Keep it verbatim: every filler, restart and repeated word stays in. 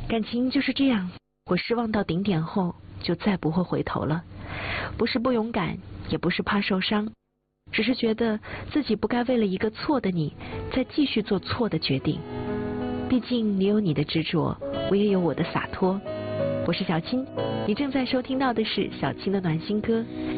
感情就是这样，我失望到顶点后就再不会回头了。不是不勇敢，也不是怕受伤，只是觉得自己不该为了一个错的你再继续做错的决定。毕竟你有你的执着，我也有我的洒脱。我是小青，你正在收听到的是小青的暖心歌。